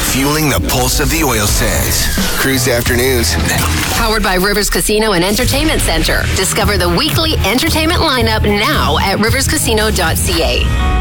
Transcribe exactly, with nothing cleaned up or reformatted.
fueling the pulse of the oil sands. Cruise Afternoons. Powered by Rivers Casino and Entertainment Center. Discover the weekly entertainment lineup now at rivers casino dot c a.